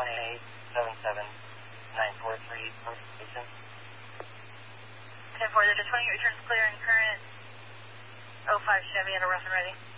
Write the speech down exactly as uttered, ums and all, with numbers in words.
one eight seven seven nine four three station. ten four, the twenty returns clear and current oh five Chevy at a rough and ready.